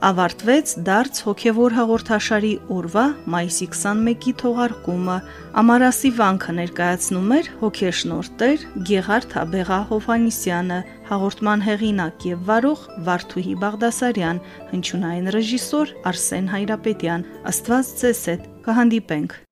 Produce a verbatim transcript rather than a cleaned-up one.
ավարտվեց դարձ հոգևոր հաղորդաշարի օրվա մայիսի քսանմեկի թողարկումը։ Ամարասի վանքը ներկայացնում էր հոգեշնորհ Տեր Գեղարդ Աբեղա Հովհաննիսյանը, հաղորդման հեղինակ եւ վարող Վարդուհի Բաղդասարյան, հնչյունային ռեժիսոր Արսեն Հայրապետյան։ Աստված ձեզ հետ, կհանդիպենք։